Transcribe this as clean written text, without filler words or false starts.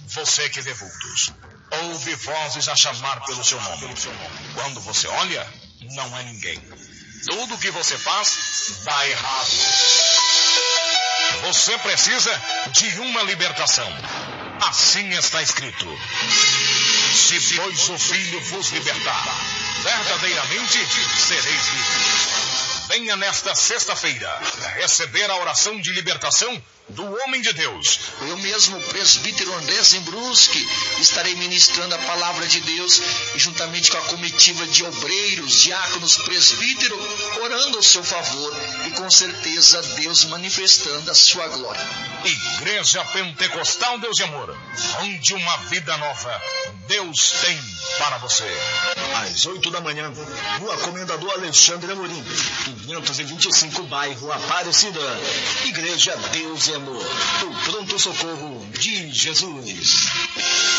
Você que vê vultos, ouve vozes a chamar pelo seu nome. Quando você olha, não é ninguém. Tudo que você faz dá errado. Você precisa de uma libertação. Assim está escrito: se, pois, o Filho vos libertar, verdadeiramente sereis livres. Venha nesta sexta-feira receber a oração de libertação do homem de Deus. Eu mesmo, presbítero André Zembruski, estarei ministrando a palavra de Deus e juntamente com a comitiva de obreiros, diáconos, presbítero, orando ao seu favor e com certeza Deus manifestando a sua glória. Igreja Pentecostal Deus e Amor, onde uma vida nova Deus tem para você. Às 8 da manhã, Rua Comendador Alexandre Amorim, 525, bairro Aparecida. Igreja Deus e Amor, o pronto-socorro de Jesus.